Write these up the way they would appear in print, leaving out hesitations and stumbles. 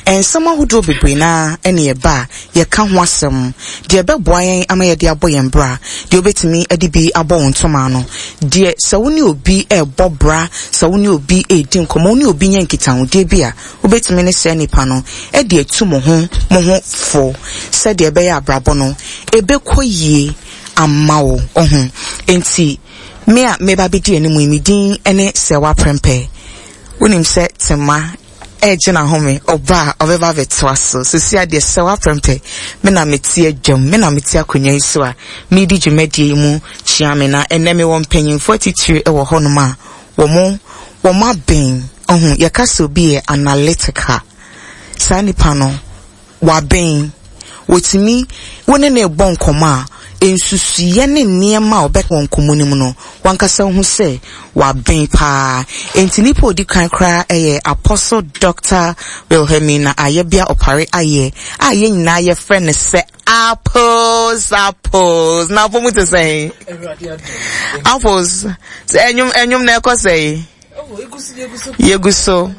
and someone who do bebre na ene eba ye ka ho asem de beboa yen ama ye de aboye mbra de obetimi ade bi abo ntoma no de se woni obi bobra se woni obi edi nkomo woni obi nya nkitaho de bia obetimi ne se nipa no e de atu mo ho fo se de be ya abrabo no ebe koyie amawo ohun enti me ba bidi eni mu imidin ene se wa prempe wonim se tema ejina home oba obeba vetwaso so sia de se wa prempe me na metie dwom me na metie akonya iso a me di dwumadie mu chiame na ene me won panyin 42 e wo honoma wo mo ben ohun ye ka so bi analytical sani pano wa ben wotimi wone na ebon koma ensusuye ne niema obeka won komunim no wankasa hu se wa ben pa entinipo di kan kra Apostle Dr. Wilhelmina Ayebia opare aye nyina ye friend se apples na for me to say apples enyum na ko say yeguso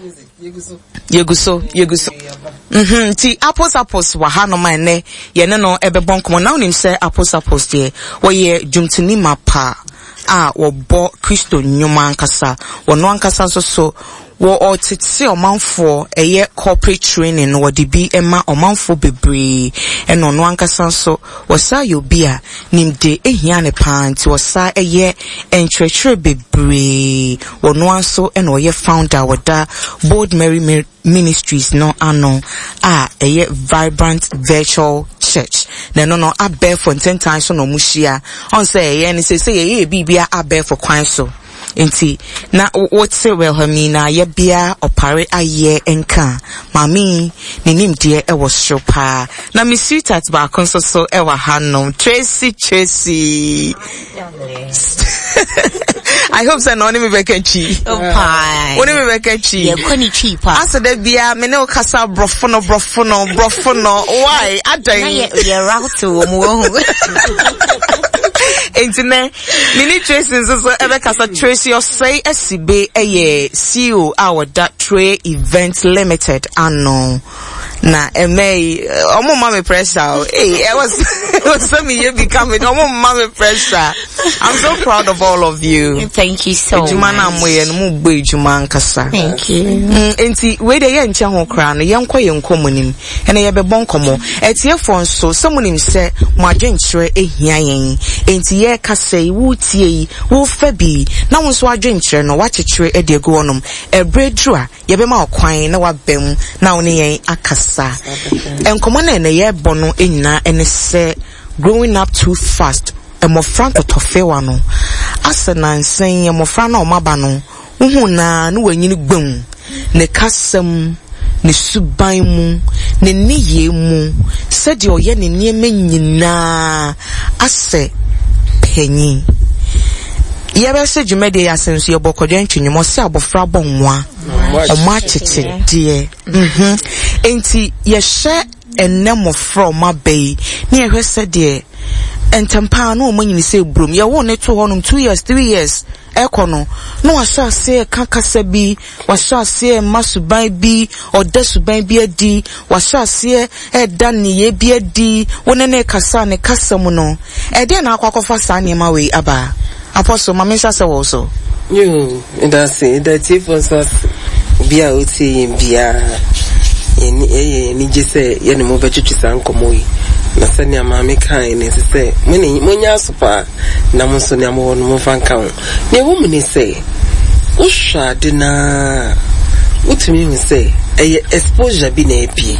ti apples wa ha no man ne ye ne no ebe bonkomo na onim se apples de wo ye dwumtini mapa wo bo Kristo nyuma ankasa wo no ankasa so wo otete omanfo eye corporate training no wodi bi ema omanfo bebre eno no ankasa so wo sa yo bia nimde ehia ne panti wo sa eye entretre bebre wo no anso eno ye founder woda Bold Mary Ministries no ano eye Vibrant Virtual Church na no abẹ for 10 times so no mushia on say eye ni say eye bibia abẹ for kwan so enti na what's Wilhelmina ye bia opare aye enka mami ninim de e was shopa na me sweetheart ba konso so e wa hanom Tracy I hope so no me bekechi woni me bekechi ye kwani chi pa asa da bia me ne okasa brofo no why adan na ye route wo mu Entine mini Tracy so ebe kasa Tracy o say esibe eye CEO our that Trade Event Limited ano na omo mama pressure it was so me you becoming omo mama pressure. I'm so proud of all of you. Thank you so much. Jumana moye no mu gbe juma nkasa. Thank you. Enti we de ye nche ho kra no ye nkọ ye nkomunim ene ye bebọ nkomo etiefo nso somunim se mo adwenkyere ehia yen enti ye kasei wutie yi wo fa bi na wo nso adwenkyere no wakyekere edegu wonom ebredru a ye be ma okwan na wabem na wo ne yen akasa enkomo na ene ye bono enyina ene se growing up too fast emofran totofewa no asena nsen emofran na omaba no uhu na no wanyini gbem ne kasem ne suban mu ne niye mu sede oye ne nieme nyina ase penyi yebe se dwumade ya senso ye bokodwe ntwenwom se abofra bonwa oma cheche de enti ye hye enemo from mabei ne ye hwese de entempa no omanyini se brom ye wo ne to honum 2 years 3 years ekono no wasa se kakasa bi wasa se masuban bi odasuban bi adi wasa se edani ye bi adi wona ne kasa ne kasa mu no ede na akwakofa sa ne ma we aba Apostle mamisa se wo so you that's it that if was bia oti bia ni jese ye ne mo betutu san komoyi na sani amame kan ne se munya sopa na mo so ne mo no mo fan kan ne wo mu ne se usha de na utimi mu se exposure bi na epi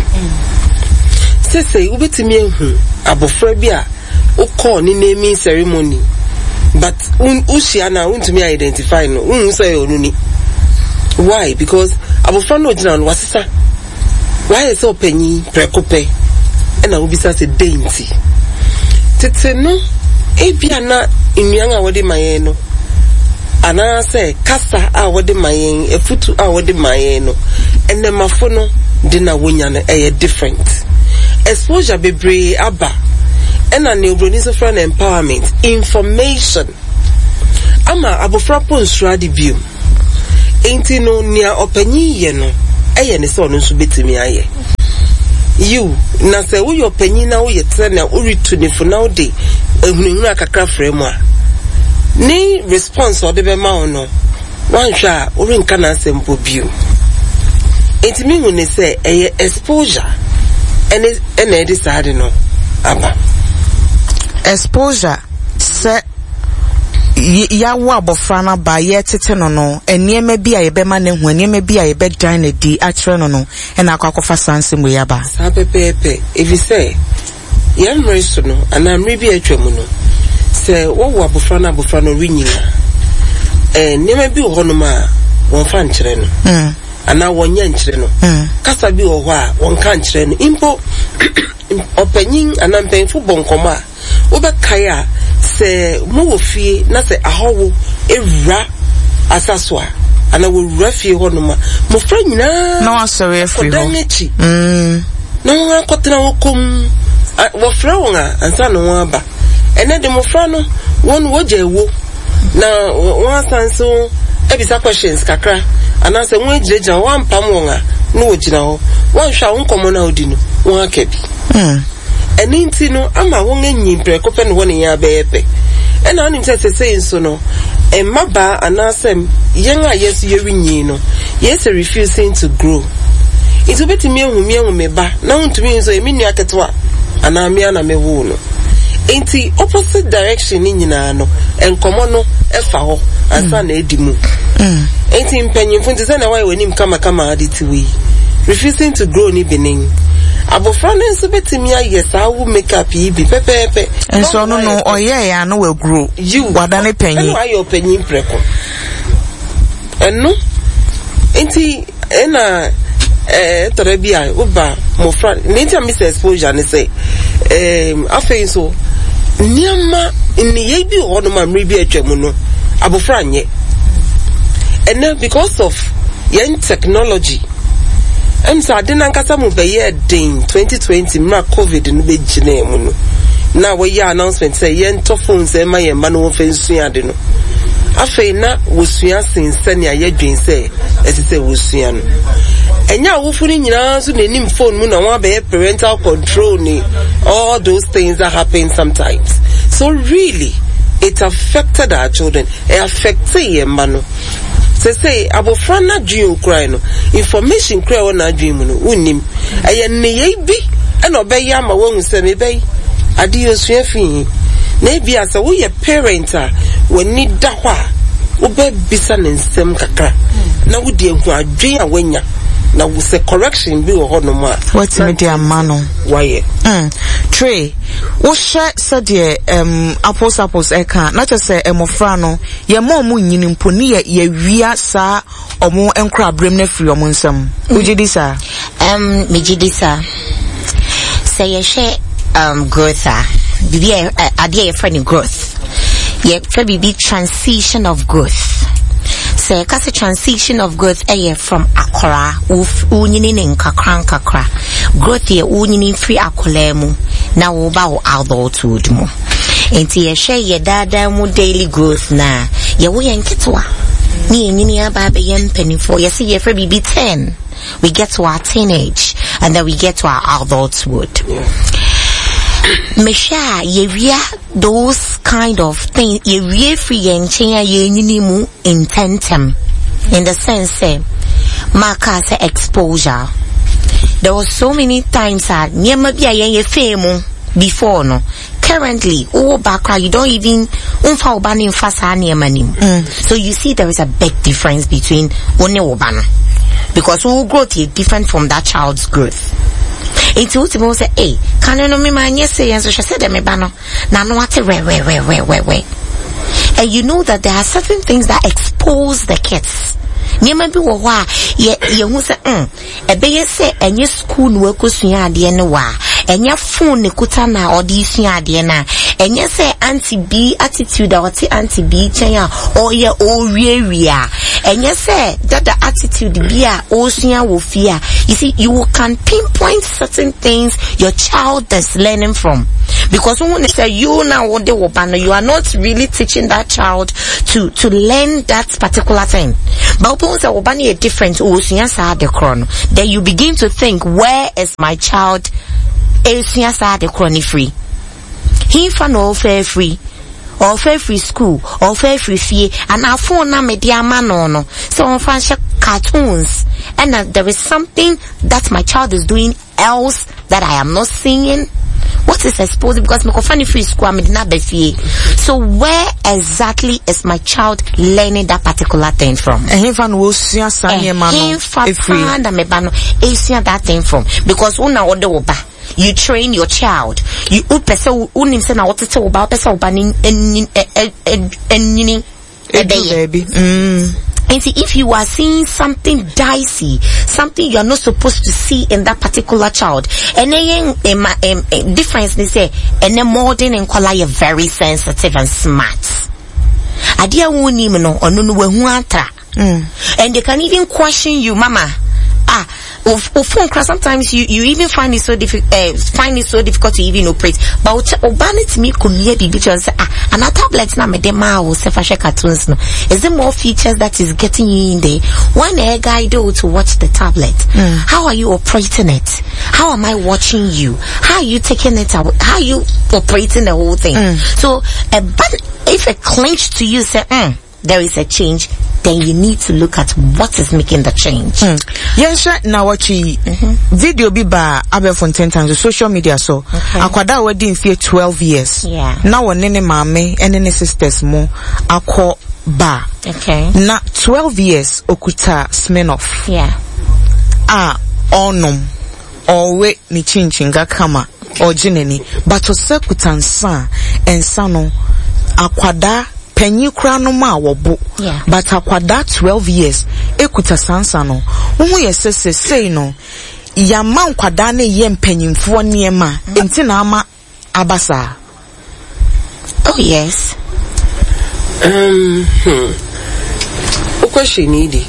se ubetimi ehu abofra bi a ukọ ni naming ceremony but ushia na untumi identify no say onuni why because abofra no jina no wasisa why so penyi prekope na ubisa se denti tete no ebia na enuan a wode mayen no ana say kasa a wode mayen efutu a wode mayen no enemafo no de na wonya no different exposure bebre aba ena ne obroni so friend empowerment information ama abofra ponsura di bio enti no nia opanyi ye no ne so no nso betimi aye you na say wo your panyin na wo yetre na wo retunifo na wo de ehunhunu akakra frame a ni response o de be ma ono wan hwa wo renka na sempo bio intimi hu ne say exposure ene e decide no aba exposure se ya wa bofra na ba ye tete no eniema bi a ye be ma ne hu eniema bi a ye be dan na di akere no na akwakofa sanse mo ya ba sa pepepe if you say yam reso no ana mri bi atwamu no se wo wa bofra no rinyina eniema bi ho no ma won fa nkere no ana wonya nkere no kasa bi ho a won ka nkere no impo opanyin ana mpenfu bonkoma wo be kaya se mo wo fie na se ahowo ewura asaswa ana wo wura fie ho no ma mo fra nyina na wasori afri ho na wo akotena wo kom wo fra won ansa no wo aba ene de mo fra no won wo je wo na won asanso ebisa questions kakra ana se won ejreja won pam won no wo gina ho won hwa won komo na odi no won akabi eninti no ama won enyi preko pe no won ya beepe ena onim say so no emaba anasem yen a yesu yewinyi no yes refusing to grow it obetimi ehumie meba na untumi so emi nua ketewa ana me ana mewu no enti opposite direction ni nyina no enkomo no efa ho asa na edimu enti mpanyimfo nti se na why wenim kama aditiwi refusing to grow ni benin abofra no nso betimi ayesa wo makeup yi bi pepepe enso no oye ya no we grow wadane panyin eno ayo panyin preko eno enti ena torebia uba mofra nti am exposure ne say afei so niama ni ye bi ho no ma mri bi atwamu no abofra nye and because of yen technology so adena nkasa mu be ye den 2020 mra covid no be gine mu no na we ya announcement say yen to phones e ma yen ba no fensua de no afei na wosua sensane ayadwen say esise wosua no enya wofuni nyina so nenim phone mu na wa be parental control ni all those things that happen sometimes so really it affected our children it affected yemba no say abofra na dwen ukrai no information kra wona dwen mu no unim eye ne ye bi e no be ya ma won se me be ade osua fi na bi asa wo ye parent a woni da hɔ a wo be bisa ne nsem kakra na wo de hu adwen a wanya na wo se correction bi wo hɔ no ma what media mano why Trey wo hye said apples eka na che se emofra no ye mom nyini mponi ye wia sa omo enkra brem na firi omo nsam ujidisa mejidisa say ye share growth bibi ade ye friend growth ye bibi transition of growth say kasi transition of growth from akora unyini nkakra growth ye unyini free akola mu na wo ba wo adulthood mu enti ye share ye dada mu daily growth na ye wo yenketwa ni enyini aba be yempenifo ye see ye for bibi 10 we get to our teenage and then we get to our adulthood. Mesha ye via those kind of things ye re free and change ye mu intentem in the sense say marker say exposure. There was so many times that nyema bia ye fame before no currently background you don't even unfa obani fasa nyema nim. So you see there is a big difference between one obano because growth is different from that child's growth. It's ultimately say, hey, can you know me man say and so she said me bano na no what we. And you know that there are certain things that expose the kids. Nyema bi wo wa ye hu se ebe ye se enye school no akosua ade ne wa enya phone ne kuta na odi sua ade na and yes say anti B attitude or anti B chenya or ya area and yes say that the attitude be a ocean will fear. You see, you can pinpoint certain things your child is learning from, because when they say you now what they will ban, you are not really teaching that child to learn that particular thing. But when say obani a different ocean side the chrono, then you begin to think, where is my child ocean side the chrono free? He for no fair free. Or fair free school, or fair free fee, and our phone na media man so on French cartoons, and there is something that my child is doing else that I am not seeing. What is exposed? Because my funny free school I'm not be fee. So where exactly is my child learning that particular thing from? He fan will see a sign man that thing from, because una order oba. You train your child. You upese unim se na wotete oba pese oba ni baby. And see, if you are seeing something dicey, something you are not supposed to see in that particular child, and then difference they say, and then modern and color you're very sensitive and smart. Adia woni no onu no wehu atra. And they can even question you, mama. Sometimes you even find it so difficult to even operate. But obanit me kunie bibi say and a tablet na me dem ma o se fashe cartoons no. Is there more features that is getting you in there? When a guide to watch the tablet, how are you operating it? How am I watching you? How are you taking it out? How are you operating the whole thing? So but if it clinch to you, say there is a change, then you need to look at what is making the change. Yes, now watch video be by Abel Fontaine times social media so akwada wedding fear 12 years. Yeah. Now one nene mame and nene sisters mo akwa ba. Okay. Na 12 years okuta Smirnoff. Yeah. Onum owe ni chinchinga kama ojineni but osekuta nsa ensa no akwada penny crown ma wobo but akwada 12 years ekuta sansa no wo yese say no ya man kwada na ye mpanyimfo niema enti na ama abasa. Oh yes. O question needy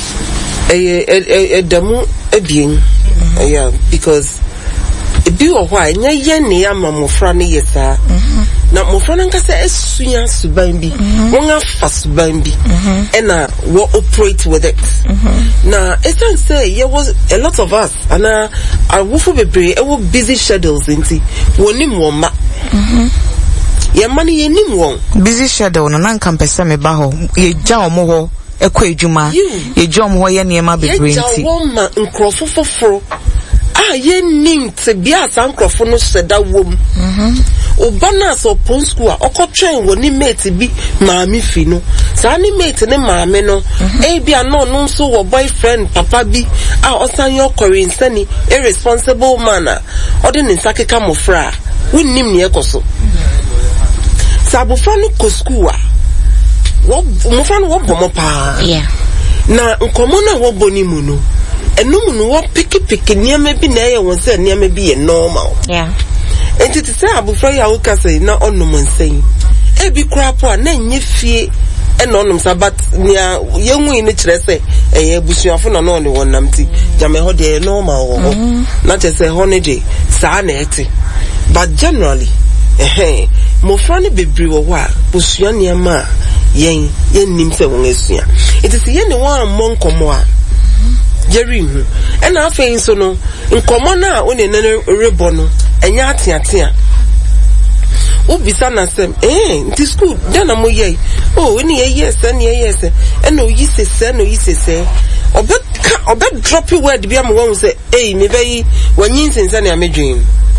damu ebien because bi o why nya ye ne ama mofra ne yesa na mofra nka se esuya suban bi won afa suban bi and we operate with it na esan say there was a lot of us and awofo bebre e wo busy schedules nti wonim wo ma ye mani ye nim won busy schedule no nan kan pese me ba ho ye gya omo ho ekwa edwuma ye gya omo ho ye niema bebre nti ye gya wo ma nkrofo foforo ye nim te bia sankrofo no seda wom obana so pon school okotwen woni mate bi maami fi no sa ni mate ne maami no bia no nso wo boyfriend papa bi osan yo kore nsani irresponsible man odi ni sakeka mofra wonnim ne ekoso sa bofra no ko school mofra no wo bomo pa na nkomo na wo boni mu no enum no wo piki niam bi na ye won se niam bi ye normal enti ti say abufra ya wo ka say na onum nsen bi krapo a na nye fie e na onum sabat nia ye nwi ni kire say eye busuafo na no ne wonam ti jame ho de normal wo na te say holiday sa na eti but generally mo frani bebri wo wa busua niam yen nim se won esua enti se ye ne wan monkomo a Jerry, and I think so no. In common now, when in a rebono, and yatia. Oh, Bisana Sam, this good, then I'm ye. Oh, any yes, and no, ye say, no, ye say, or bet drop your word, be a one say, maybe when you say, I'm a dream.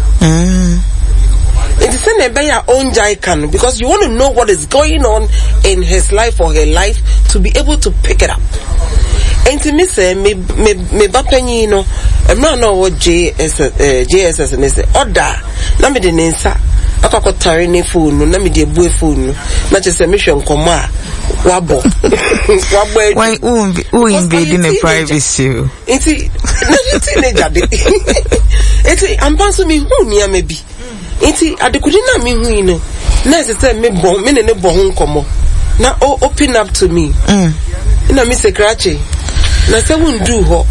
It is a by your own jaikan because you want to know what is going on in his life or her life to be able to pick it up. Enti me say me bapanyi no emra no wo JSS ne say order na me de nsa akakotare ne phone no na me de ebu phone no na che say me hwe nkomo a wabo why who invading the privacy enti na teenager de enti ambanso me hu nia me bi Inti adekudi na mi hu no. Na say me ne bon nkomo. Na open up to me. Na me say krache. Na say wundu ho.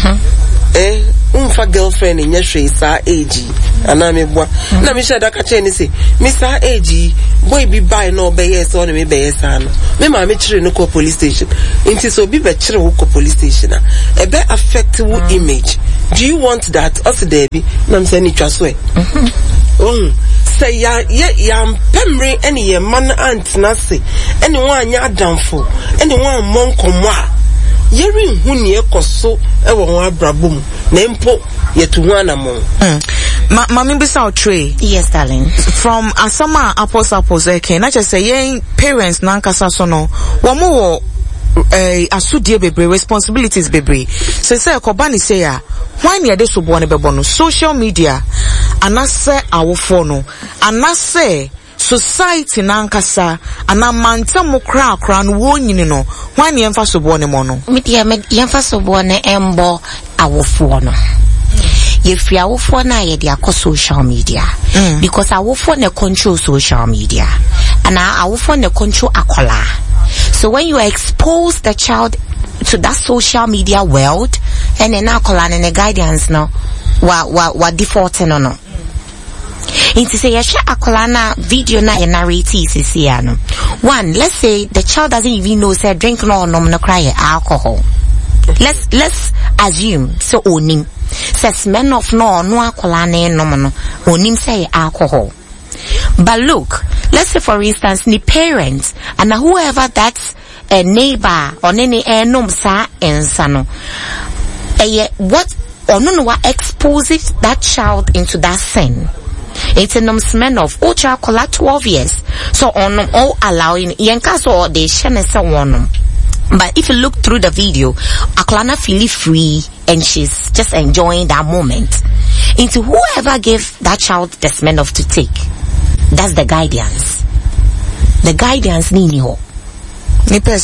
Unfa girlfriend in your sa age. And I'm a boy. Na me share that catch say, Mr. AG, boy be by no be yes or me be yes and me ma me chire no police station. Inti so be chire wo police station. E be affect wo image. Do you want that? Also Debbie, na me say ni twaswe. Say ya pemre any ye man aunt na say. Anyone ya adamfo. Anyone mon komwa. Yeri huni ekoso ewo ho abrabom na mpo yetuwana mo. Mami bisa Trey. Yes, darling. From asama apples eke na just say yen parents na nkasa so no wo mo wo asudie bebre responsibilities bebre. Say koba ni say ya why me ade so bo ne bebo no social media anase awofo no anase society na nkasa anamanta mo kra no wonyini no hwan ne yemfa so bo ne mo no media yemfa so bo ne embo awofo no yefri awofo na ye dia ko social media because awofo ne control social media and awofo ne control akola. So when you expose the child to that social media world and then akola ne guidance no wa default no Inti say yasha akolana video na narrate no. One, let's say the child doesn't even know say drink no cry alcohol. Let's assume so onim says men of no akolana no onim say alcohol. But look, let's say for instance the parents and whoever that's a neighbor or any nom sa ensano. What or no what exposes that child into that sin. It's a men of ultra color 12 years. So on all allowing Yankas or they share so on. But if you look through the video, Aklana feel free and she's just enjoying that moment. Into whoever gave that child the men of to take. That's the guidance. The guidance Nino. Nipa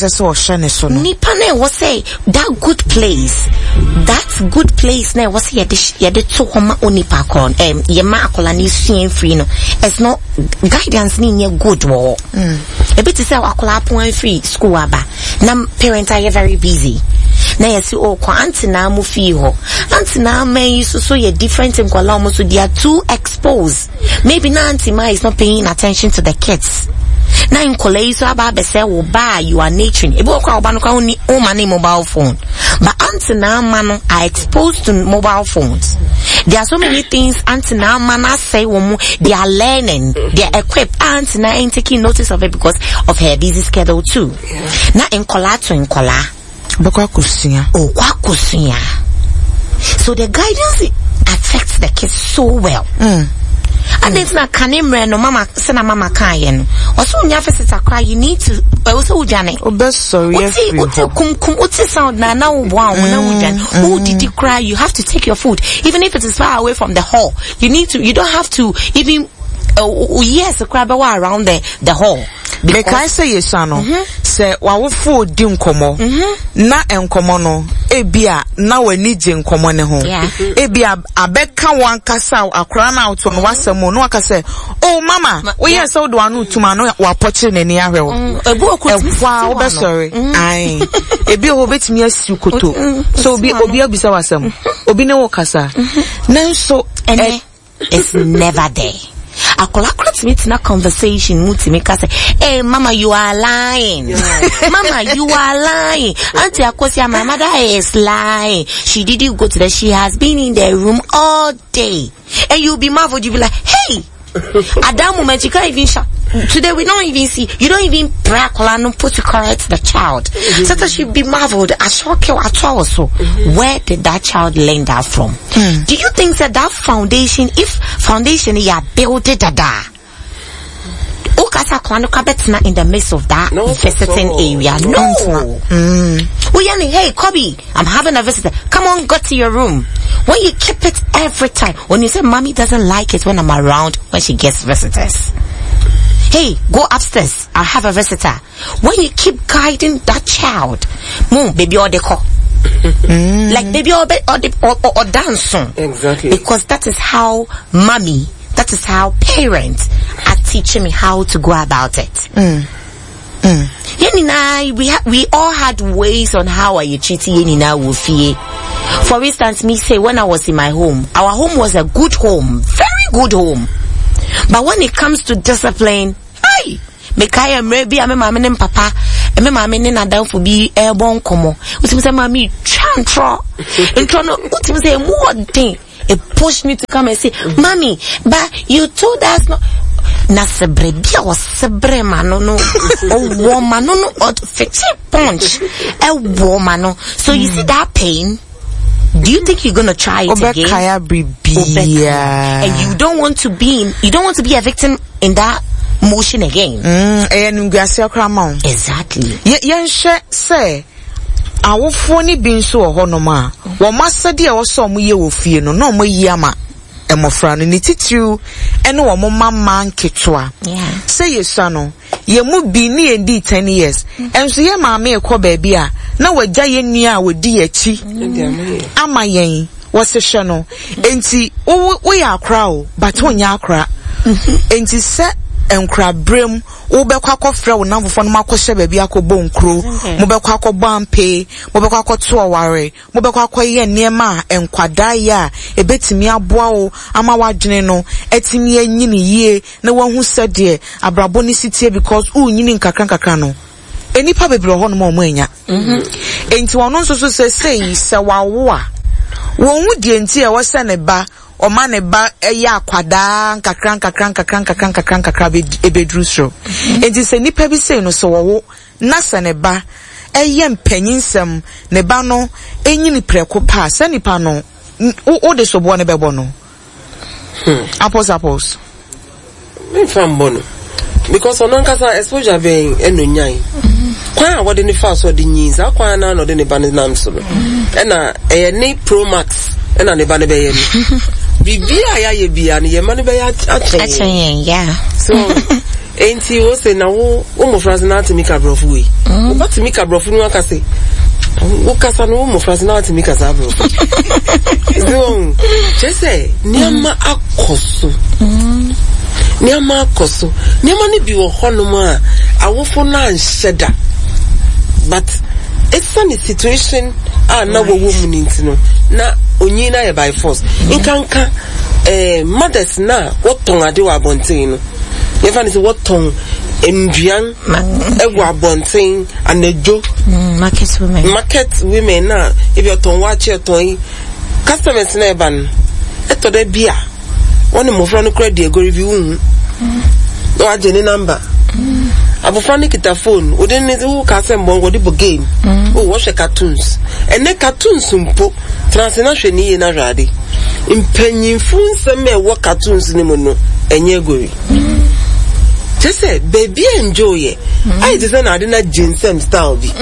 ne was say that good place. That good place ne was yede to homa onipa kon yema akola ni suen free no. It's not guidance ni nye good wo. E bit say akola pon free school aba. Na parents are very busy. Na yesi kwa auntie na mu fi ho. Auntie na men so ye different in kwala mo so they are too exposed. Maybe na auntie ma is not paying attention to the kids. Na in college so about say wo ba you are nurturing e bo kwa oba no kwa oni o man mobile phone but auntie na man are exposed to mobile phones. There are so many things auntie na man say they are learning, they are equipped. Auntie na ain't taking notice of it because of her busy schedule too. Na in kola to in kola bokwa kusia so the guidance affects the kids so well. And it's not kanimre no mama sena mama kayen. Also nya visitor cry you need to also ujane. Oh best sorry uti sound na ujane. Who did you cry? You have to take your food even if it is far away from the hall. You don't have to even yes cry around the hall. Because say yes ano say wawofo di nkomo na enkomo no ebia na wani je nkomo ne ho ebia abeka wankasa akora na auto no wasemo no akase oh mama we yes so do anu tuma no wapoche nani ahwe ebu okotimi wa obe sorry ai ebi ho betimi asikoto so obi abisa wasem obi ne wo kasa nanso it's never there. Akola meet na conversation mutimika say hey mama you are lying. Mama you are lying. Auntie Akosia my mother is lying. She didn't go to the she has been in the room all day. And you'll be marveled, you'll be like hey at that moment you can't even shout. Today we don't even see, you don't even pray no put to correct the child. So that she'll be marveled at shock you at all. So where did that child learn that from? Do you think that foundation, if foundation you built it in the midst of that visiting area? No. Hey Kobe, I'm having a visitor. Come on, go to your room. When you keep it every time, when you say mommy doesn't like it when I'm around when she gets visitors. Hey, go upstairs. I have a visitor. When you keep guiding that child, baby or the call. Like baby or dance. Exactly. Because that is how mommy That is how parents are teaching me how to go about it. We all had ways on how I treat Yenina Wufie. For instance, me say when I was in my home, our home was a good home, very good home. But when it comes to discipline, hey, Mekaya maybe I'm a mama and papa, and my mamma and I don't for be airborne como. What was a mammy chantro? And what was a more thing? It pushed me to come and say, Mommy, but you told us not. Na sebrebia or sebrema no woman no or fetch punch a woman. So you see that pain? Do you think you're gonna try it again? And you don't want to be a victim in that motion again. Exactly. Say awofo ni bi nso ohonom a wo masade a wo so mo ye wo fie no no mo yama emofra no ni titiru ene wo mo mama nketwa say yesa no ye mu bi ni edi 10 years enso ye maame ekọ ba bia na wagya ye nua a wodi achi ama yen wo se hwe no enti wo ya akra o but onya akra enti se enkra brem wo bekwa akofra wo namfofo no makɔhye ba bia akɔbɔ nkro mo bekwa akɔbɔ ampe mo bekwa akɔto oware mo bekwa akɔyɛ nneema enkwada ya ebetimi aboa wo ama wadwene no etimi anyini yie na wahu sɛde abrabɔ ni sitie because unyini nkakra no enipa bebre ho no mo anya enti wono nso so sɛ wawo a wo hu die enti e wo sɛ ne ba o mane ba eya akwada nkakra ebedru so enti se nipa bi sei no so wo na se ne ba eye mpanyinsem ne ba no enyini preko pa se nipa no o de so bo ne bebo no apples me fam bono because onon kasa exposure be enonyan kwa wode ne fa so de nyins akwa na no de ne ba ne nam so na ni Pro Max na ne ba ne be ye ni bibia ya ye bia ne ye ma ne be ya achen yeah so enti wo se na wo mo France na atimika brofu we wo batimika brofu no aka se wo kasa no mo France na atimika za brofu so chese niama akoso niama ne bi wo honom a awofo na anhyeda but it's a situation na wo mu nintino na onyi na ye by force nkanka mothers na woton ade wa bonten no ye fa ni se woton enduan ewo abonten anajo market women na if you ton watch your ton customers na ban eto da bia woni mo fra no credit e go review no agene number abofra ne kita phone odi ne wo ka se mbon go di bo game watch cartoons ene cartoons mpo transnational ni ye na rade impanyinfu nsem e wo cartoons ni mo no enye gori say baby enjoy it I just na ade na ginsem style bi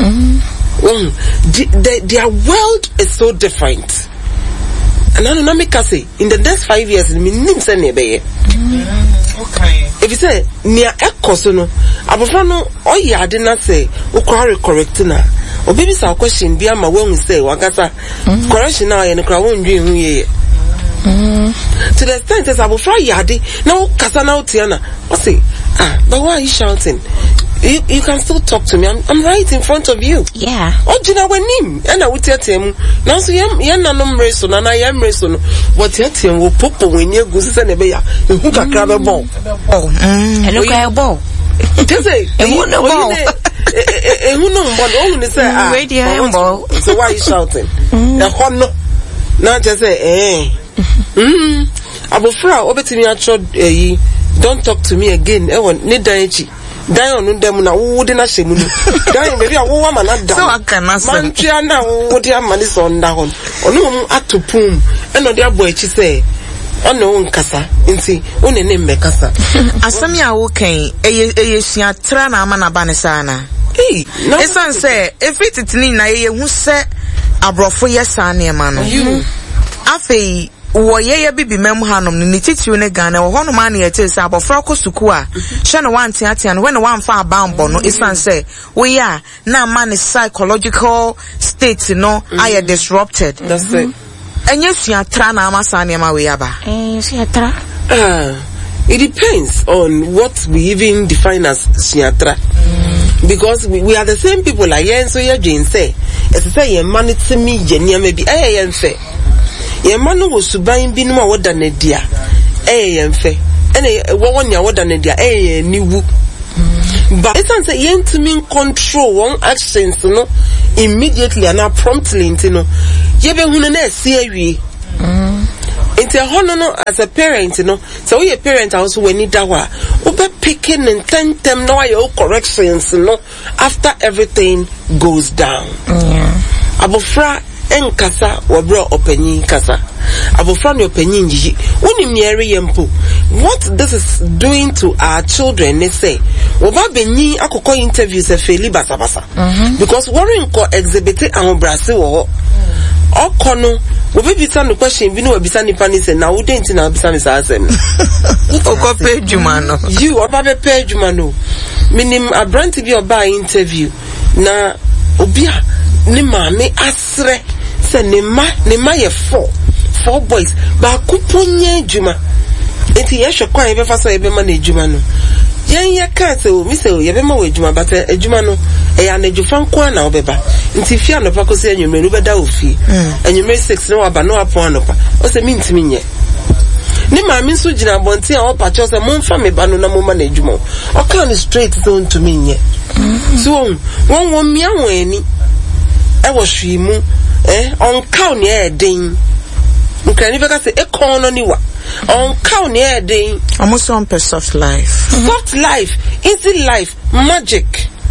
their world is so different and I don't make say in the next 5 years me nim say na be okay if you say near ekoso no abofra no oyade na say ukwa correct na obibi sa question bi ama when we say wakasa correction na ye no kra won dwen hu ye to the extent that abofra yade na ukasa na utiana o say but why are you shouting? You can still talk to me. I'm right in front of you. Yeah. Ojina wenim. Ena utiatemu. Na so ye nanom reso na yam reso no. What yatiem wo popo wenye gusi se ne be ya. Hu kakra be bon. Eno ka bon. Tese. Hu no bon. Hu no bon. O ni say radio bon. So why are you shouting? E ho no. Na tese abofra obetimi acho yi. Don't talk to me again. Ne danchi. Dan on dem na wo de na hyemu no. Dan baby a wo wa mana da. So akana se. Man twa na wo de amani so nda hon. Ono atopum. E no de abo achi se. Ono nkasa. Nti one ne mmekasa. Asami a wo kan eye sua tra na ama na ba ne sana. No. Esan se efititini na ye hu se abrofo ye sana e ma no. Afei wo ye bibi mem hanom ni titiw ne Ghana wo hono ma na ye tese abofra ko suku a hwe no wante ate no when wan fa abambo no isan say wo ya na ma ne psychological state no are disrupted. That's it. Enye sua tra na ama sa ne ma we aba. Sua tra. It depends on what we even define as siatra. Because we are the same people like yen so ya Jane say. As I say ye man it to me jenya maybe yen fe. Ye man was subain binu ma wada nedia. Yen fe. Ene one ya wada nedia ni wu. But it's say yen to mean control one actions no immediately and promptly you know. Ye be hunene see wi. Into a honor as a parent, you know. So we a parent also we need that one. Ube picking and ten them no your corrections, you know, after everything goes down. Abofra en kasa wabro openyi kasa. Abofra no openyi nji. Uni mieri yempo. What this is doing to our children, they say. Oba benyi akoko interviews a feli basa basa. Because worrying ko exhibit and brasi wo. Okono we be some question bi no obisa nipa ni say na wo denti na obisa me sa asem oko pe djuma no you oba be pe djuma no minim abranti bi oba interview na obi a ni maame asre say ne ma ye four boys ba kuponye djuma enti ye hwe kwan be fa so ye be ma na djuma no yen ye kan say o mi say o ye be ma we djuma but djuma no e ya na djufan kwa na obeba nti fia no pa ko se enwumre no beda ofi enwumre 6 no aba no apon no pa o se mi ntimi nye ni ma mi so gina bonti a o pa cho se mo mfa me ba no na mo ma na adwuma o kan straight so ntimi nye so won mi awon ani e wo hwi mu on kaw ne e den nkani be ka se e kon no ni wa on kaw ne e den almost on soft life easy life magic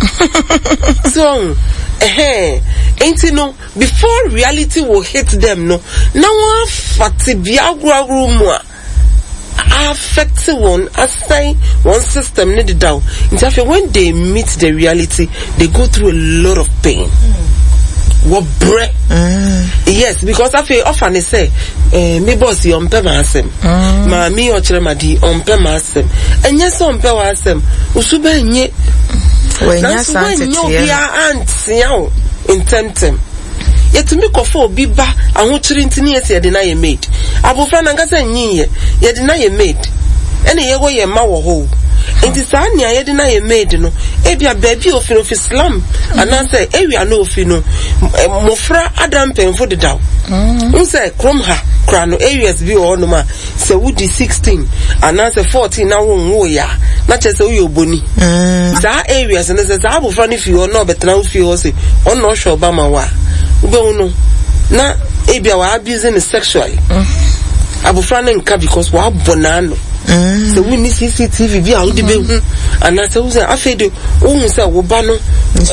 so ain't you know before reality will hit them no now fatibia agro affect one assign one system need down when they meet the reality they go through a lot of pain. What bread? Yes, because I feel often they say, me boss you on pemasem, me or chemadi on pemasem, and yes on pewasem, usube nye. When you aunts in tentem. Yet to make of 4 biba and what trinity ye deny a maid. Abu Franangasa ye deny a maid. Any ye way a mawa ho. It is Anya ye deny a maid no. Ebia baby of Islam and answer area no fino. Mofra Adam pen for the down. Say Cromha Crano areas be or no ma. Say woody 16 and answer 14 now won't ya. Not just you bunny. That areas and there's Abu Fran if you are not but now if you also on no sure Bama wa. No. Na ebia wa abusing sexually. Abu Fran and because wa bonano. So we need CCTV be out the be and I say I fed you say wo ba no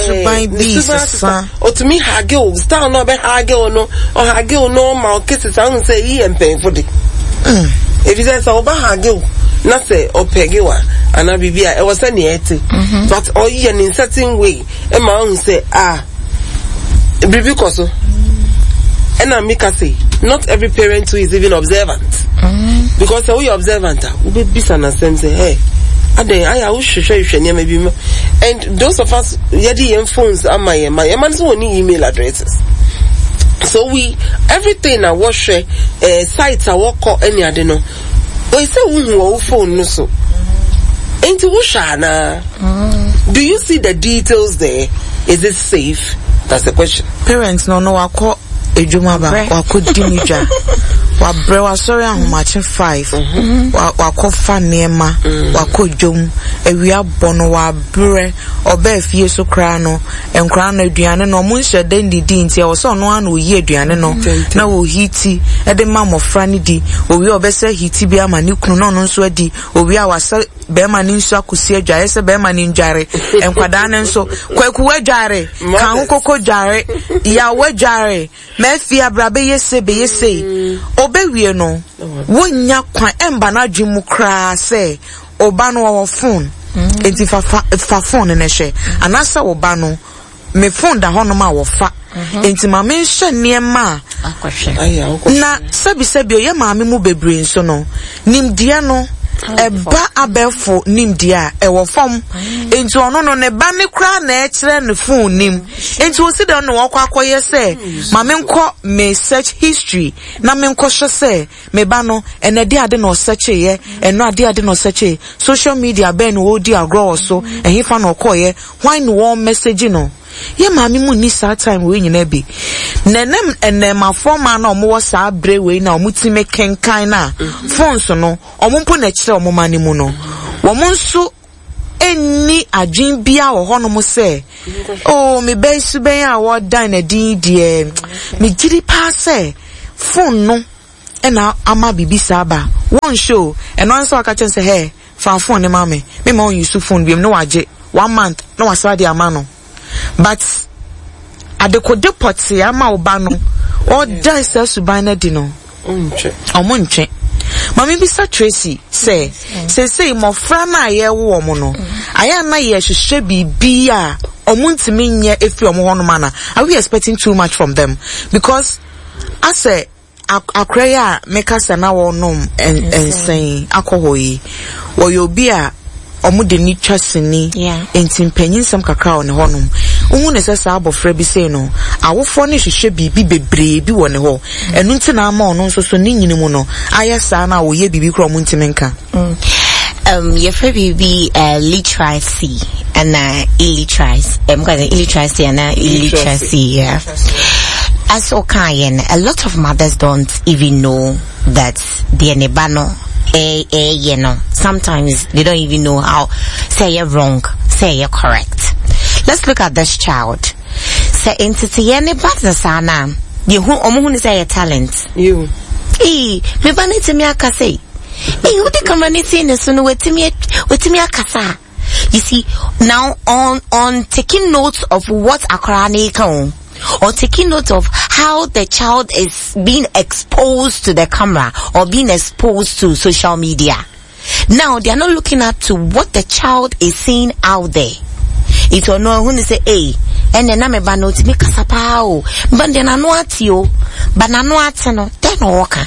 o to me hage star no be hage no or hage no ma cases I say he and pay for the if you say so ba hage na say o pege wa ana bibia e was any but or you in certain way e ma say bibi koso and I make say not every parent who is even observant. Because we observant, we be san and say, hey, I wish you show maybe. And those of us, yadi phones are my man's only email addresses. So we everything I watch sites I walk or any I don't know. But it's a phone no so. Ain't you shana? Do you see the details there? Is it safe? That's the question. Parents no I call ejuma ba wa ko dinija wa bre wa sorry ahomache 5 wa ko fa nema wa ko dwom ewia bono wa bre oba fie so kra no enkra no aduane no mo nhye den didi ntia wo so no ana oyi aduane no na wo hiti e de ma mofra ni di owi obese hiti bi ama ni kunu no nso adi owi a wasa be ma ni nso akosi adwae se be ma ni ndware enkwada ne nso kwaku wadware kan kokko dware ya wadware mefi abrabe yese be yese obewie no wonya kwan emba na dwemu kra se oba no wo phone enti fa phone ne hye anasa oba no me phone da hono ma wo fa enti ma me hye niema akwhwe na sabi oye ma me mu bebre nso no nimdia no eba abefo nim dia ewo fom enti ono no ne ba ne kra na ekire ne phone nim enti o si de no wakọ akoye se ma me nko me search history na me nko hwe se me ba no ene de ade no search ye eno ade no search social media ben wo di agro so ehifa no koye why no one message no ye mami mu ni sa time we nyina bi nenem enema forma na omo sa bre we na omo ti me kenkan na phones no omo mpo na kire omo mani mu no wo mo nso eni adwin bia wo hono mo se oh me be su ben a wo dan na din die me giri pa se phone no ena ama bibi saba one show eno nso aka chen se hey fa phone ne mama me ma on use phone bi no waje 1 month no wasadi amano but adekode poti ama oba no o dai se suban na di no omonche mami bisa Tracy say mo fra na ye wo mo no aya na ye hwehwe bibi a omuntimi nye efi omo hono mana are we expecting too much from them because I say akraya mekasa na wo nom and saying akohoyi wo yo bi a omo de ni twaseni enti mpanyin sam kakra wo ne honum ohun ne sesa abofra bi say no awofo ne hwehwe bibi bebre bi wo ne ho enu nti na ama ono nso so ni nyini mu no ayesa na wo ye bibi kro mo ntimi nka your free bibi literacy and illiteracy illiteracy and illiteracy yeah. As Okayen, a lot of mothers don't even know that the nebano you know, sometimes they don't even know how say you're wrong, say you're correct. Let's look at this child. Say entity nebana sana. You who say a talent. You. Me baniti mi akase. You the community ne sunu wetimi akasa. You see, now on taking notes of what Akrani can, or taking note of how the child is being exposed to the camera or being exposed to social media. Now they are not looking at to what the child is seeing out there. It will know when they say, hey, and then I'm a note make us a pow, but then I know at you, but I know at no, then walker.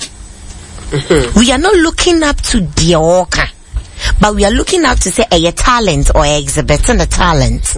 We are not looking up to the walker, but we are looking up to say a talent or exhibiting the talent.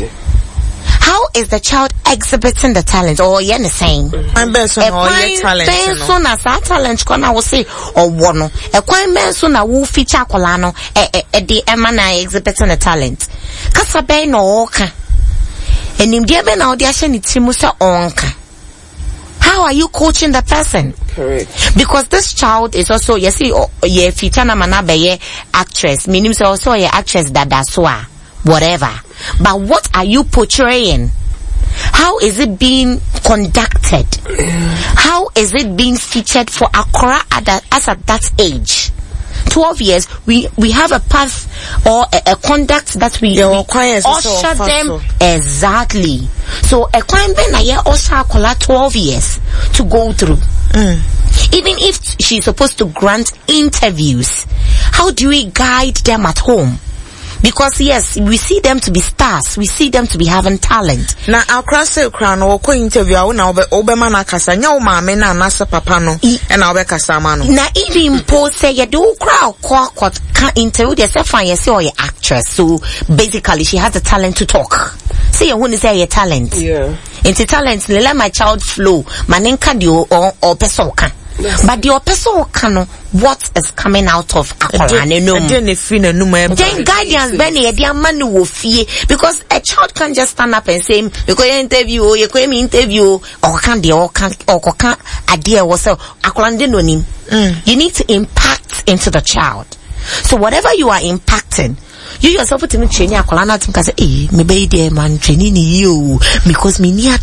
How is the child exhibiting the talent or you're saying? I'm best on all your talent. Soon as our talent can I will say or one. A quite man soon I will feature colano the emana exhibiting the talent. Kasabe no oka. And in the now the action it's musa onka. How are you coaching the person? Correct. Because this child is also you see ye fitana manabe actress, meaning also ye actress dadaswa. Whatever. But what are you portraying? How is it being conducted? How is it being featured for Accra as at that age? 12 years, we have a path or a conduct that we usher them exactly. So a client ben a year usher 12 years to go through. Even if she's supposed to grant interviews, how do we guide them at home? Because yes, we see them to be stars. We see them to be having talent. Na akrase kra no ko interview a na obe ma na kasa nya o maame na anasa papa no e na obe kasa ma no. Na even post say you do kra ko can interview dey say fine say or actress. So basically she has the talent to talk. Say you want to say your talent. Yeah. Into talent let my child flow. Manenka di o person kan. But the person can what is coming out of Akorane no. Then guidance ben will fear because a child can't just stand up and say because you interview or can idea was Akorane no nim. You need to impact into the child. So whatever you are impacting, you yourself put in training Akolana to say, eh, me be there man training you because me near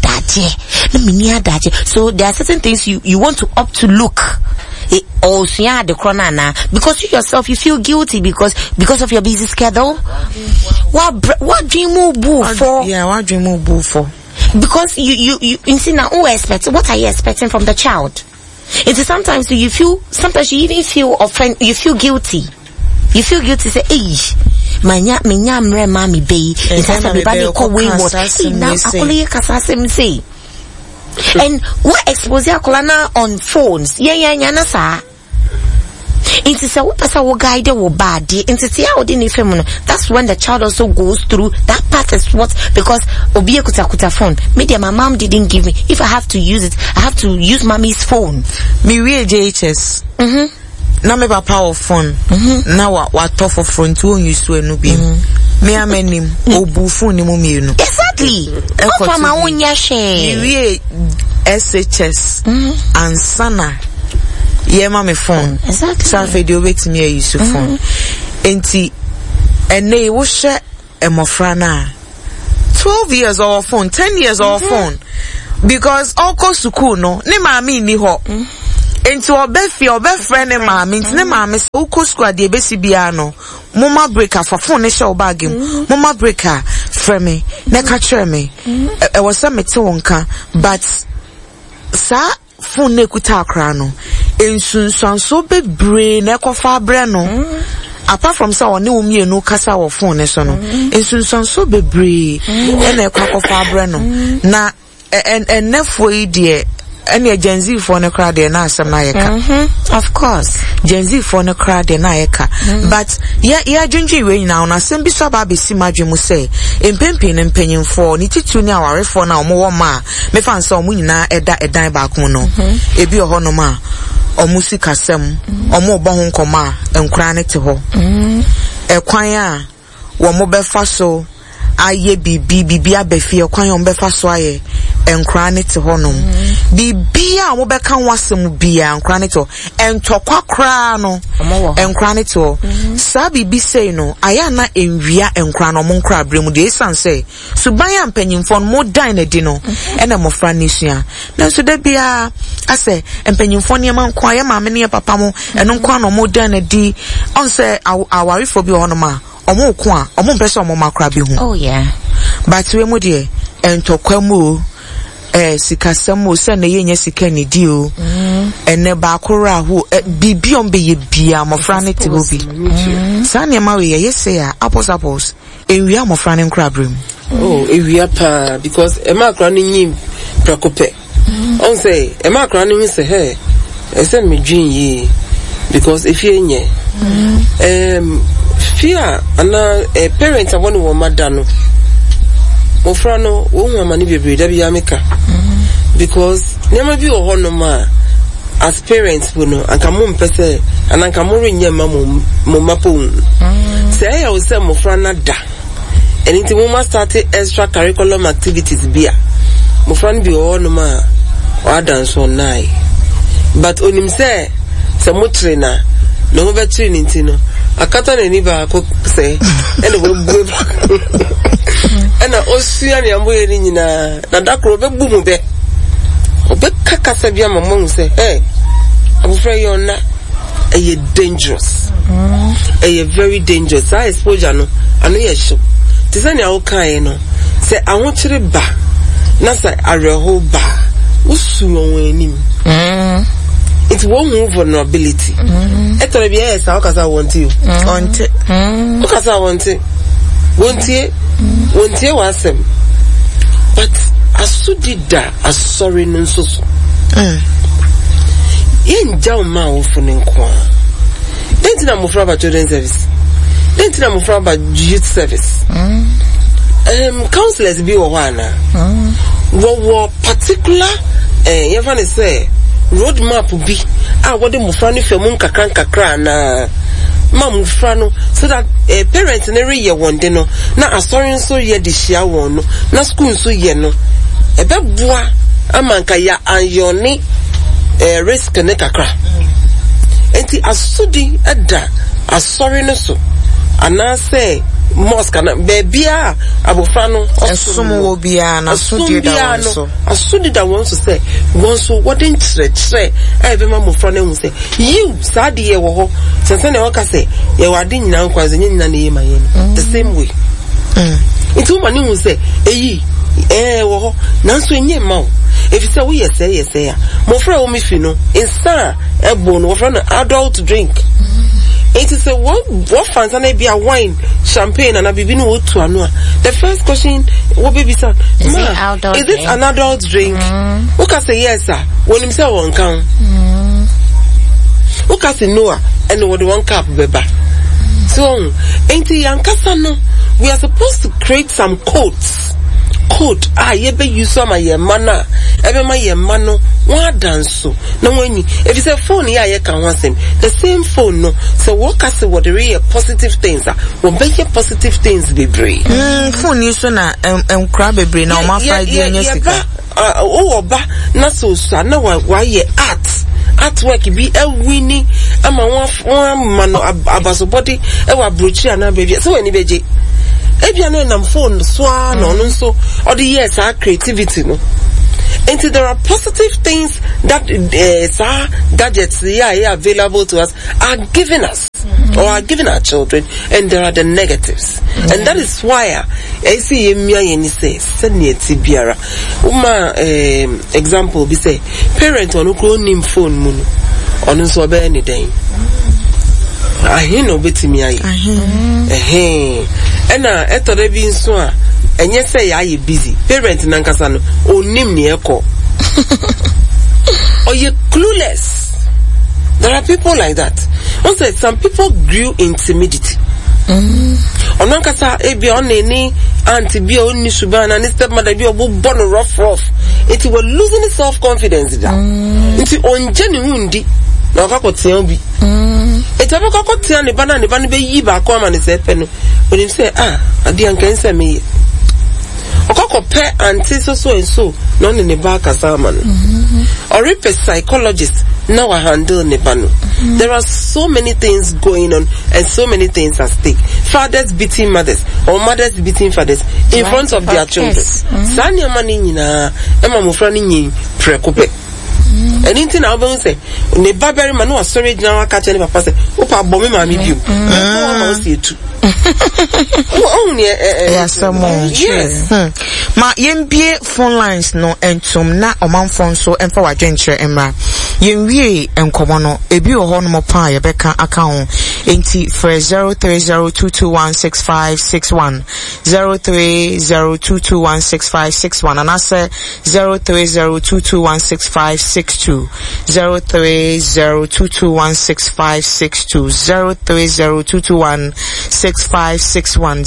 that. So there are certain things you want to opt to look. Or the corona because you yourself you feel guilty because of your busy schedule. What dream you move for? Yeah, what dream you move for? Because you see now what are you expecting from the child? It's sometimes you even feel offended, you feel guilty. You feel guilty say, hey, minya mre mami be insasa me bani ko wayward na akole kasasem say and what expose akola na on phones yeah na sa It is a person who guide wo body. That's when the child also goes through that part is what, because obiye kuta phone. Maybe my mom didn't give me. If I have to use it, I have to use mommy's phone. Me we JHS. Na me ba power phone. Na wa tough for phone to use to enu bi. Me amenim obu phone ni mo mienu. Exactly. Ofa ma wonya share. Me we SHS and Sana. Yeah, me phone. Exactly. So I do wait me use phone. Enti ene wo share emofrana 12 years or phone, 10 years or phone. Because all go school no, ne mami ni ho. Enti obe friend ne mami, ne mami se uko school de be sibia no. Mama breaker for phone ne show bag him. Mama breaker friend me, ne ka kire me. E was say me te wonka, but sa phone ne kuta akra no. Ensunsan so bebre na ekofa bre no. Apart from so oni umie no kasa wo phone ne so no. Ensunsan so bebre na ekofa bre no. Na nefo yi de any Gen Z for na kra de na asem na yeka. Of course. Gen Z for na kra de na yeka. But ya dwunji we nyina na asem bi so ba be si madwemu say empempen ne mpanyimfo ni titu ni awarefo na omo wo ma me fan so omo nyina edan ba ko no. Ebi oho no ma omo sikasem omo bo ho nkoma enkura ne te ho. Ekwan a wo mo be fa so aye bibi abefi ekwan o be fa so aye enkura ne te ho no. Bibi a wo be kan wasem bia enkura ne to entokwa kra no enkura ne to. Sa bibi say no aya na enwia enkura no mo nkura bremu de esan say suban ya mpanyimfo mo dan na di no ena mo fra ne sua na so da bia ase mpanyimfo ne ma nkwa ya maame ne papa mo eno nkwa no mo dan na di on say awarefo bi ho no ma omo ko a omo mpese omo makra bi hu. Oh yeah. But we mo de entokwa mu sikasamo se na yenye sika ni di o ene ba akora ho bibi on be ye bia mofra ne te obi sa ne ma we ye say a apples ewia mofra ne nkra brem. Oh, ewia pa because e ma akra ne nyim prakope on say e ma akra ne hu say hey e say me dwin yi because if you nye fear ana parents awon wo mada no mofra no wo hu amani bebre da bia meka because nema bi wo hono ma as parents wo no anka mo mpese anka mo renye ma mo mapo say ya wo say mofra na da anything we must start extra curriculum activities bia mofra no bi wo hono ma wa dance on nai but onim say mo trainer no mo be training tino akata na ni ba ko say ene wo bu ena osua ne amboye ni nyina na dakro be bu mu be obe kakasa bia mama say hey abufra yona e dangerous very dangerous. I exposure no ano ye show tisani awo kan no say awon kire ba na say areho ba usumo wenim it won't move vulnerability. Etore bia yes akasa want you onte akasa want wontie wasem but asudida asori no nsoso yenja o ma wo fune nko denti na mofra ba children service denti na mofra ba youth service counselors bi wo hwana wo particular yefane say road map bi a wo de mofra no femu nkakra na mam frano so that parents na reye wonde no na asori nso ye de hia won no na school nso ye no ebeboa amanka ya anyone risk ne kakra enti asudi ada asori no so ana say mosque na bebia abofano osumo wo bia na asudi da won so say won so wodin tre ebe ma mofra na hu say you sade ye wo ho sense na waka say ye wade nyina nkwanze nyina na ye maye the same way itu mani hu say eyi wo ho nanso enye ma wo if you say we yes ya mofra wo mi fi no insa ebo no wo fra no adult drink. It is a what fans and be a wine, champagne and a bibi no to anua. The first question will be sir, is it an adult drink? Who can say yes, sir? When himself won't count. Who can say no? and what one cup beba. So, ain't yankasa no, we are supposed to create some codes. Code, yebe use some my mana, ebe my mano, one dance so. No, when you, if you say phone, you can want him. The same phone, no. So, what can say what the real positive things are? What make your positive things be brave? Phone you so na, crab be brave, now my 5 years. Not so, no, why ye artwork be a winning, I'm a one man, abaso body, a brooch and a baby. So, any baby. Ebiane phone swan on so or the years our creativity no. And there are positive things that gadgets available to us are given us or are given our children, and there are the negatives. And that is why I see me say biara example be say parent on who nim phone munu on so be any day. No betimi aye. Ena etore bi nso a enye say ya ye busy. Parent nankasa no onim ne eko. Or you clueless. There are people like that. Also, some people grew in timidity. Onankasa ebi on any auntie bi oni subana ni stepmother bi obo born rough. It was losing self confidence da. Nti onje ni hundi na akakotia bi. Etabe kokotia ne bana be yi ba ko ama ne se pe no. When you say adi anka nse me okokope anti so and so no ne ba kasa ama no. Or if a psychologist now handle ne ba no. There are so many things going on and so many things at stake. Fathers beating mothers or mothers beating fathers in front of their children. Sanya mani nyina ema mofra ni nyi prekope. Anything I will say, ne baberi manu was sorry now catch any papa say, Opa bomb me biu. Yes. Ma yembie phone lines no entum na oman phone so emfa wadwenkyere emra. Yenwie enkomo no ebi ho no mo pa ye beka aka ho enti for 0302216561 0302216561 and I say 0302216562 0302216562 0302216561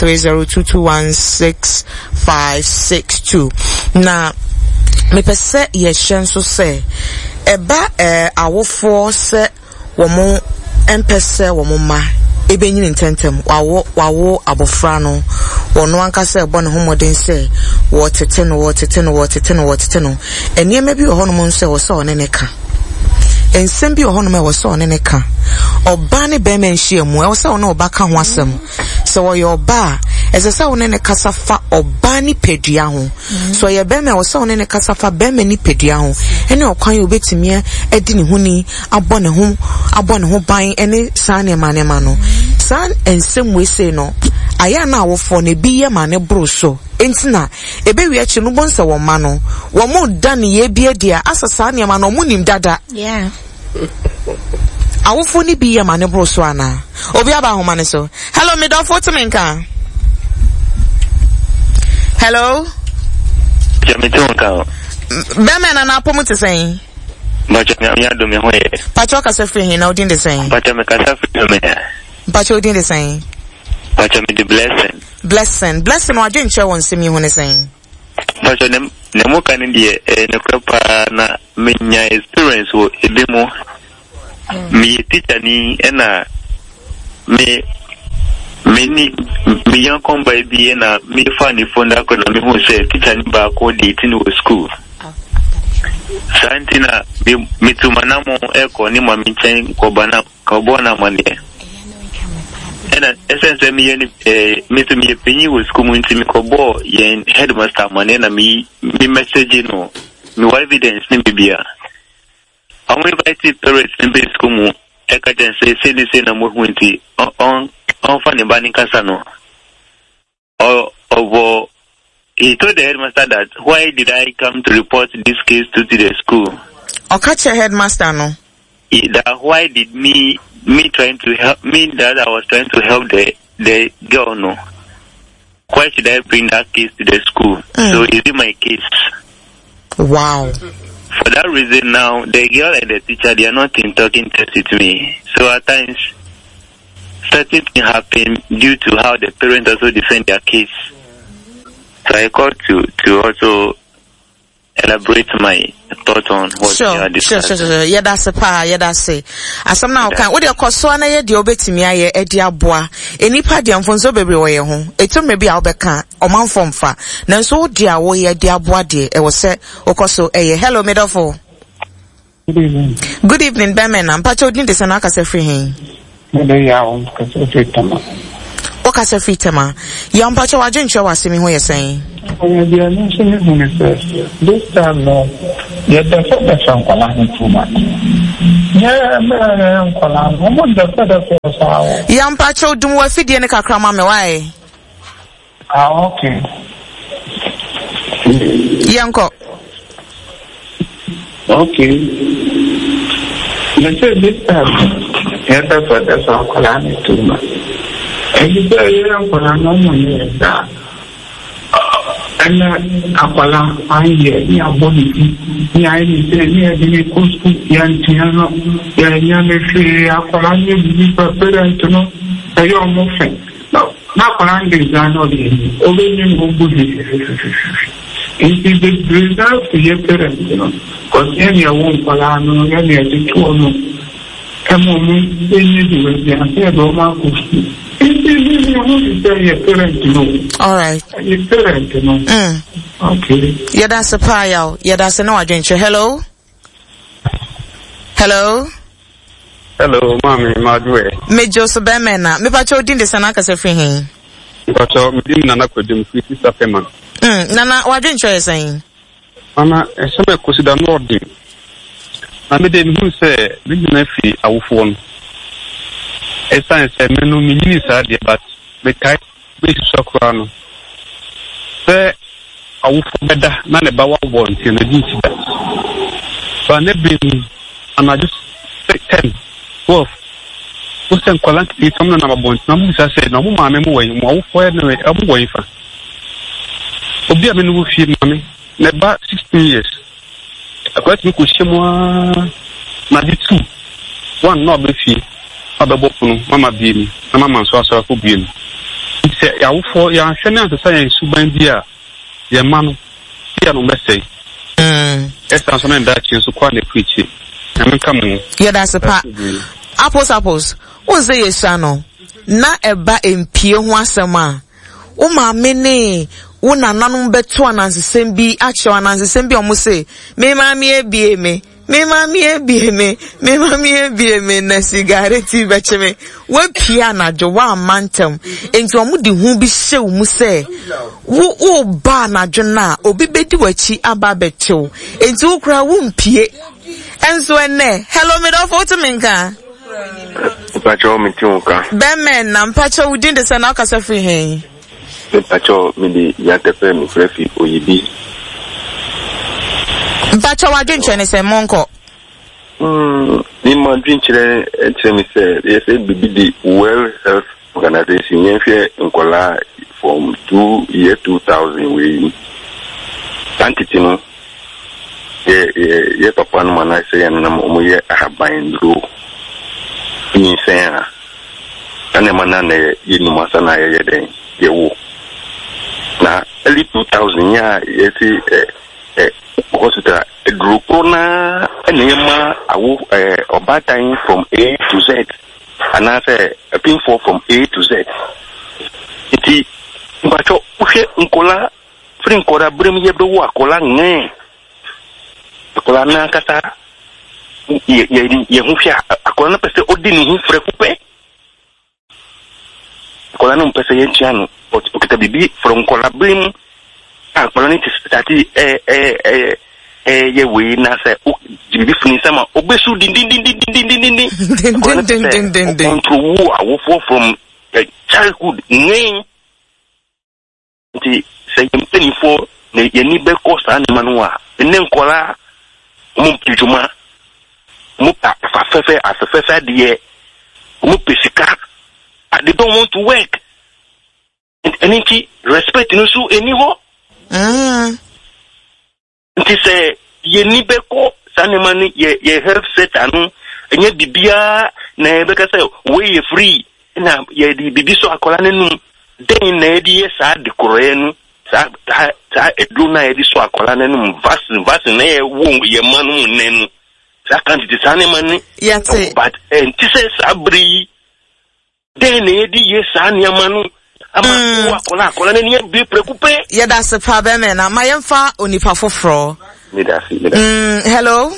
0302216562 na me pese ye hyen so say eba awofo se womo empese womo ma ebenyini ntentem wawo abofra no wono anka se ebo ne homoden se wo tete no eniem bi ho no mo nse wo se one ne ka ensem bi ho no me wo se one ne ka oba ne be men hie mu e wo se one oba ka ho asem se wo ye oba ese se one ne kasa fa oba ni pedua ho so ye be me wo se one ne kasa fa be me ni pedua ho ene okwan obetimi edi ne huni abɔ ne ho ban ene san ne ma no san ensem we se no aya na awofo ne bi ye ma ne bro so entina ebewi achi no bonse wo ma no wo mo da ne ye bia dia asasa ne ma no mo nim dada yeah awofo ni bi ye ma ne bro so ana obi aba ho ma ne so hello me do for me nka hello Jamitonka Bema na na pomu te saying Bacha ya do me hoye Pacho ka se free hin na odin de saying Bacha me ka se free me Pacho odin de saying Bacha me the blessing wa dwen che won semi ho ne saying Bacha ne mo kan die ne kropa na menya experience wo ebe mo me teacher ni na me ni me yan kon ba bi na me fa ni phone da ko na me hu say teacher ni ba ko dey tin wo school Santina me tu manamo eko ni mami chen ko bana ko bona mane ena essence me ni me tu me penyi wo school mu ntimi ko bo yen headmaster mane na me message no me evidence ni bibia amu invite parents in be school mu e ka den say na mo hu nti on fa ne bani kasa no o he told the headmaster that why did I come to report this case to the school? Or catch your headmaster no? That why did me trying to help me that I was trying to help the girl no? Why should I bring that case to the school? So is it my case? Wow. For for that reason now, the girl and the teacher, they are not in talking test with me. So at times, certain things happen due to how the parents also defend their case. So I called to also elaborate my thought on what you are discussing. Sure. Yeah, that's a pa. Yeah, that's it. As some now can. What you call so na ye di obetimi aye ediaboa. Enipa di amfonso bebre wo ye ho. Eto maybe albeka omanfo mfa. Nanso di a wo ye ediaboa de e wo se okoso eye. Hello medofo. Good evening, Bemen. I'm Pacho din de sana ka se free hin. Okasa free tema. Ya mpacho waje ncho wasemi ho ye sen. This time, no, yet the first one too much. Yeah, Yam Pacho dum wa fidi ne kakra ma me why? Okay. Yanko. Okay. Let's say this time, yet the first one too much. And you say, yeah, and Aquala, I hear me a body. I say, near the coast, young Tiano, young Aquala, you prepared to know a young muffin. No, Aquala is not only it is the result to your parents, you know, because any won't Palano, any of the two, come on, they need to be a Roma. All right. Okay. Yeah, that's a pile. Yeah, that's a no adventure. Hello. Hello, mommy, Madwe. Me Joseph Bemena. Me pacho din de sanaka se free hin. Pacho, me dim nana ko dim free supplement. Nana, what adventure you saying? Mama, some consider no dim. Na me dem hu say, me na fi awofo no. Essence me no me ni sa de but me kai be sokra no. Say awofo beda na ne ba wa bo nti na di ti da. So na be mi and I just 10 12 Usen kwalanti ti tomna na bo nti na mu sa say na mu ma me mu wen mu awofo e na abu wen fa. Obi a me no fi ma me na ba 16 years. Akwati mi ko shemwa na di 2 one no be fi ababofunu mama biemi na mama so aso ko biemi se ya wofo ya hwene ansesa ya suban dia ya manu ya no message esa so na nda chi so kwa na preach na menka mu yeah, that's a part. Apples unze yesa no na eba empie ho asema o ma me ne una nanum beto anansesem bi acho anansesem bi omo se me ma me ebie me na cigarette becheme we pia na jo wa mantem enti omo di hu bi hye mu se wo ba na jo na obi bedi wachi aba betew enti wo kra wo mpie enso ene hello me do for minka Pacho mitunka bemen na mpacho within the sana kasa free hen Pacho mi di yatepe mi frefi oyibi Pacho wa dwetwe ne se monko ni ma dwetwe me say yes bibi di World Health Organization yenhwe nkola from 2000 we quantity no ye papa no man say na mo ye ahaban do ni say ana manana ye ni masana ye den ye wo na early 2000 ya yesi hospital group na enema awu obatan from A to Z and I say a pin for from A to Z iti mbacho uhye nkola free nkola brem ye be wo akola nge akola na kata ye hufya akola na pese odini hu free kupe akola na mpese ye chiano okita bibi from nkola brem akola ni tati ye we na say bibi fini sama obesu din control awofo from childhood name nti say mpeni for ne ye ni be cost an manua ene nkola mo pijuma mo pa fefe asefefe de mo pesika they don't want to work and respect no so anyho nti say ye ni be ko Sanimani ye help set anu enye bibia na ebeka say we free na ye di bibi so akola nenu den na edi sa dekoro enu sa edu na edi so akola nenu vaccine na ye wo ye manu nenu sa kan di Sanimani yate but ntise sabri den na edi ye sa niamanu ama akola nenu ye be preoccupé ye da se pa be me na mayemfa onipa foforo hello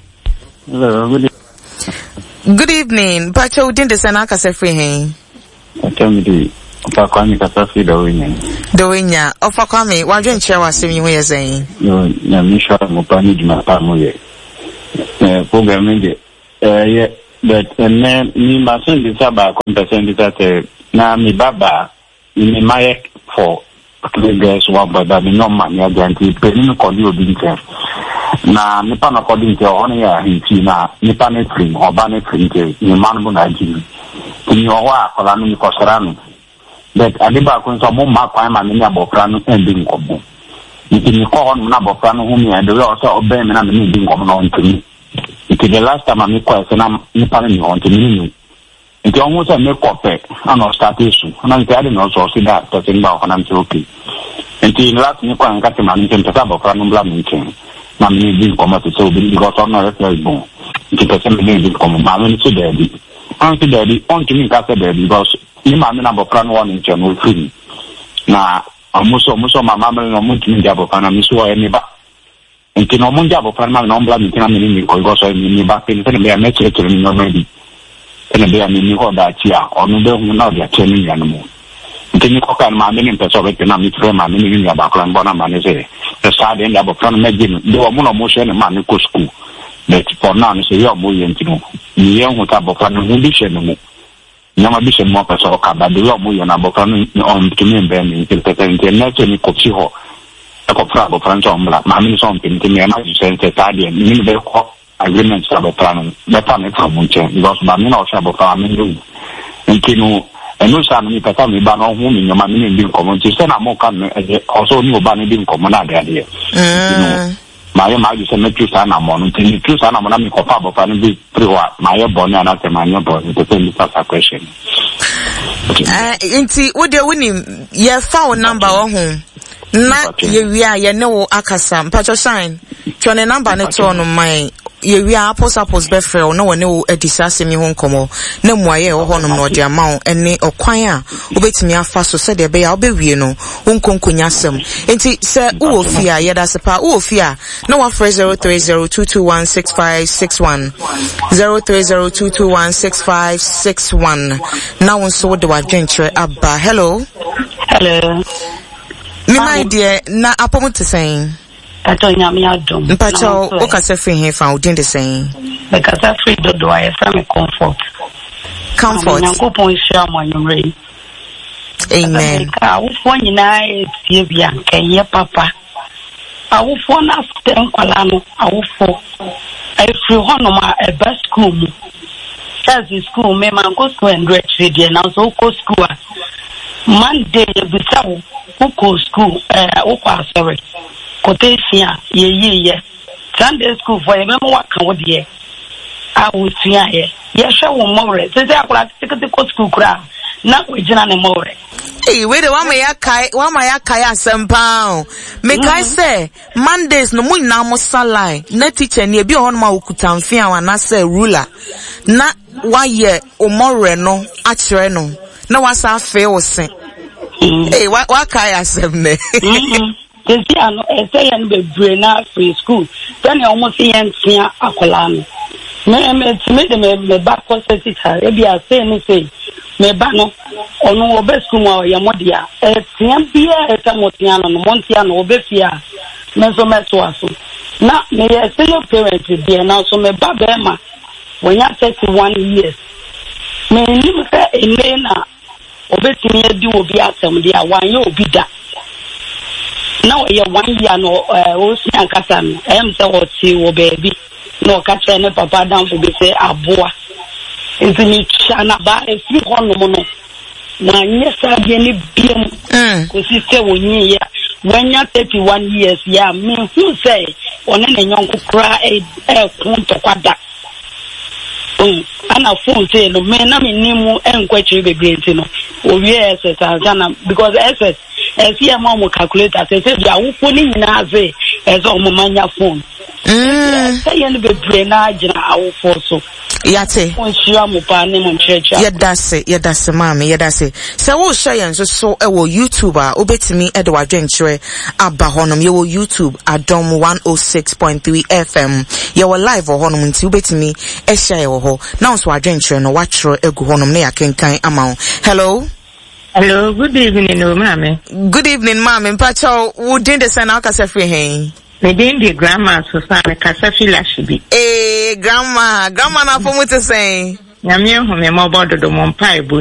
good evening Pacho din de sana ka se free hen Atamidi ofa kwami kasa free do winya ofa kwami wadwen kire wasem yi ho ye sen yo na misha mo pani di ma pa mo ye program de ye but ni ma sen di saba compensation di that na mi baba ni my for the guys wa baba mi no ma ya guarantee pe ni ko di obi nche na nipa na ko di nche ono ya hinti na nipa na trim oba na trim ke ni man bu na ji ni owa akola no ni ko sara no but adiba ko nso mo ma kwan ma ni abofra no endi nkomo ni ko on na abofra no hu mi and we also obey me na me ni nkomo no ntimi the last time I ko se na nipa ni on ntimi nti onwo se me kope ana start issue ana nti ade no so si da to tin ba ona nti okay nti last ni kwa ngati ma nti mpesa abofra no bla mi nti na me ni nkomo to so bi go to na refer bon nti pese me ni nkomo ma me so daddy anti daddy on to me ka se daddy because ni ma me na abofra no one nti no free na amuso mama me no mo nti abofra na mi so e ba nti no mo nti abofra na no bla mi nti na me ni ko go so ni ba pe ni me na chere ni no maybe ene be ami ni ho da chia onu be hu na dia che ni ya no mo nti ni ko kan ma me ni peso be na mi tre ma me ni ya ba kran bona ma ne se sa de ya bo kran me gi de o mo no mo she ne ma ni ko school but for now ni se yo mo ye nti no ni ye hu ta bo kran no bi she no mo nyama bi she mo peso ka ba de yo mo ye na bo kran ni on to me be ni nti peso nti na che ni ko chi ho ko fra bo kran so mla ma mi so nti ni ma ji se nti ta de ni be ko agreement sabo plan better me from munche because ba me na sabo plan me do nkinu enu sa no mi pata me ba no hu mi nyoma me ndi nkomo nti se na mo kan also ni oba ne ndi nkomo na de ade ma ye ma ju se me tu sa na mo nti tu sa na mo na mi ko pa bo pa ne bi priwa ma ye bo ne ana se ma nye bo nti se ndi sa question nti wo de woni ye phone number wo hu na ye wi a ye ne wo akasa mpacho sign twone number ne to no mai ye wi a suppose be free no wone wo edisase mi ho nkomo na muaye wo honom no de amawo ene okwan a obetimi afa so se de be ya obewie no wonkonkonya asem enti se wo fi a ye da sepa wo fi a na wa 0302216561 0302216561 na won so de wa dwenkyere aba hello mi my dear na apomuti saying Atonya mi adom. Mpacho o ka se free here fa odin de saying. Be ka se free do I say comfort. Nyankopon hia mo anwure. Amen. Ka wo nyina etie bia kenye papa. Awofo na after nkwala no awofo. I free hono ma e best school mu. Church school me man go school and read there now so go school. Monday bisa wo go school wo kwa sorry. Kotesia ye Sunday school for a memo waka wo de I will see ye show wo more say akura tikete ko school kura na we gina ne more eh we de wa ma ya kai asempa me kai say Mondays no mu na mo salai na teacher ne bi on ma okuta mfi awa na say ruler na wa ye o more no a kire no na wa sa fe wo sen eh wa kai asem ne Kesi ano say yan be na free school then almost yan tia akola no me back process it e bia say no say me ba no ono obe school wa ya modia tia bia e ka motia no montia no obe fia me so aso na me say your parents bia na so me ba be ma when you 31 years me ni me say ene na obe timi edi obi atem dia wan ye obi da now ye 1 year no o si ankasa no say what see wo baby no ka ne papa down to be say aboa ezini chana ba e fi hono mo no na nyesa de ni biem ko si se wonyi ya when you're 31 years, yeah, me who say, on any young cry a point to quada. And a phone say, no, man, I'm in Nemo and question the great, you know, or yes, because as your mom will calculate, as I said, you are putting in as on my phone. Say, and be brain, I will so. Yate. Yedase, mami, yedase. So we'll share and so YouTuber, obetimi Edward Jenchre, Abahonum, you will YouTube, Adom 106.3 FM. You will live or honum until betimi, Esha ho. Now so Jenchre no watch ro egu honum ne akenkan amount. Hello? Hello, good evening, mami. Good evening, mami. Pacho, would the send out as a free hay? Me the grandma so sana kasafi lashibi. Grandma na for me to say. Nyame hu me mo bodo do mo mpa ebu